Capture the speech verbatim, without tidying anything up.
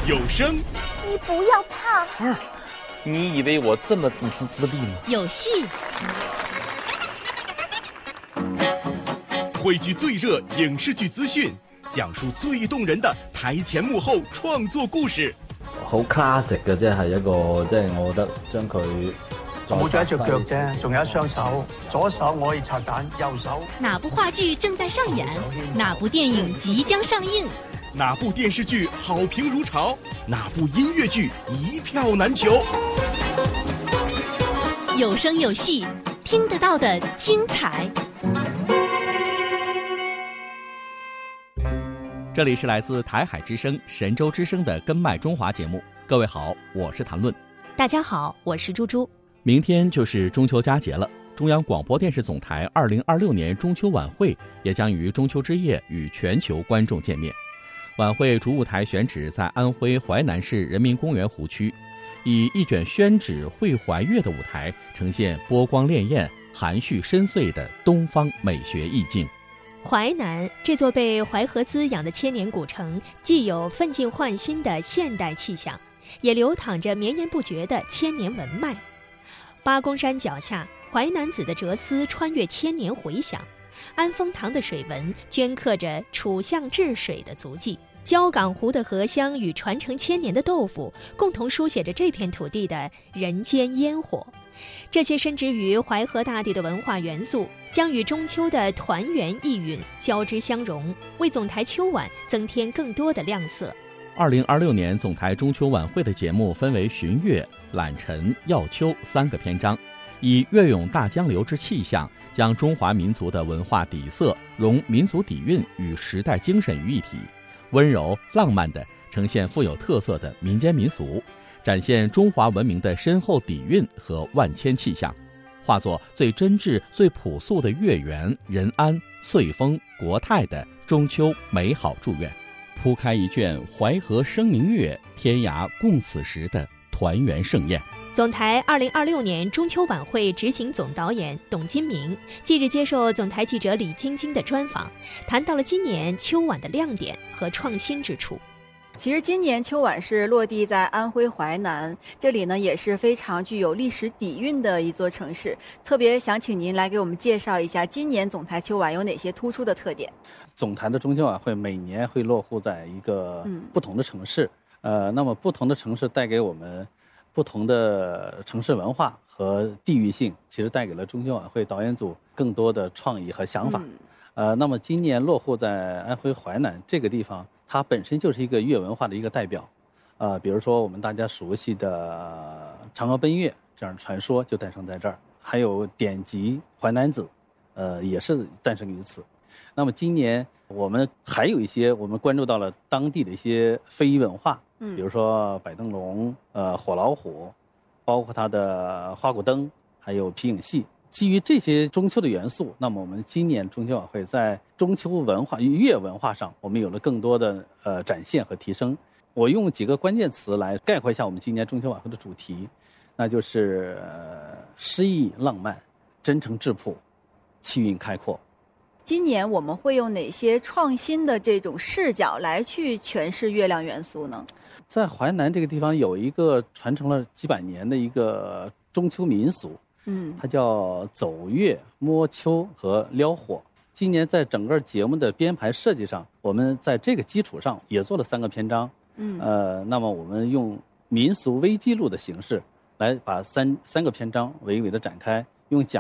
有声。 你不要怕。 芬儿，你以为我这么自私自利吗？ 有戏。 汇聚最热影視劇資訊，講述最動人的台前幕後創作故事。 好 classic 嘅啫，係一個即係我覺得將佢冇咗一隻腳啫，仲有一雙手，左手我可以拆彈，右手。 哪部話劇正在上演？哪部電影即將上映？ 哪部電視劇好評如潮？哪部音樂劇一票難求？ 有聲有戲，聽得到的精彩。 这里是来自台海之声、神州之声的《根脉中华》节目。各位好，我是谭论。 大家好，我是猪猪。 明天就是中秋佳节了，中央广播电视总台二零二六年中秋晚会也将于中秋之夜与全球观众见面。晚会主舞台选址在安徽淮南市人民公园湖区，以一卷宣纸绘怀月的舞台，呈现波光潋滟、含蓄深邃的东方美学意境。 淮南这座被淮河滋养的千年古城，既有奋进焕新的现代气象，也流淌着绵延不绝的千年文脉。八公山脚下，淮南子的哲思穿越千年回响，安丰堂的水纹镌刻着楚象治水的足迹，焦港湖的荷香与传承千年的豆腐，共同书写着这片土地的人间烟火。这些深植于淮河大地的文化元素，将与中秋的团圆意蕴交织相融，为总台秋晚增添更多的亮色。 二零二六年总台中秋晚会的节目分为寻月、揽晨、耀秋三个篇章，以粤咏大江流之气象，将中华民族的文化底色融民族底蕴与时代精神于一体，温柔浪漫地呈现富有特色的民间民俗，展现中华文明的深厚底蕴和万千气象，化作最真挚最朴素的月圆人安岁丰国泰的中秋美好祝愿，铺开一卷淮河生明月，天涯共此时的团圆盛宴。 总台二零二六年中秋晚会执行总导演董金明近日接受总台记者李晶晶的专访，谈到了今年秋晚的亮点和创新之处。 其实今年秋晚是落地在安徽淮南，这里呢也是非常具有历史底蕴的一座城市，特别想请您来给我们介绍一下今年总台秋晚有哪些突出的特点。 总台的中秋晚会每年会落户在一个不同的城市，嗯、呃，那么不同的城市带给我们不同的城市文化和地域性，其实带给了中秋晚会导演组更多的创意和想法。嗯、呃，那么今年落户在安徽淮南这个地方，它本身就是一个粤文化的一个代表，呃，比如说我们大家熟悉的嫦娥奔月这样的传说就诞生在这儿，还有典籍《淮南子》，呃，也是诞生于此。那么今年我们还有一些我们关注到了当地的一些非遗文化，嗯，比如说摆灯笼、呃火老虎，包括它的花鼓灯，还有皮影戏。基于这些中秋的元素，那么我们今年中秋晚会在中秋文化粤文化上，我们有了更多的呃展现和提升。我用几个关键词来概括一下我们今年中秋晚会的主题，那就是、呃、诗意浪漫、真诚质朴、气韵开阔。 今年我们会用哪些创新的这种视角来去诠释月亮元素呢？ 在淮南这个地方有一个传承了几百年的一个中秋民俗，嗯，它叫走月、摸秋和撩火。今年在整个节目的编排设计上，我们在这个基础上也做了三个篇章，嗯，呃，那么我们用民俗微记录的形式来把三三个篇章娓娓的展开，用讲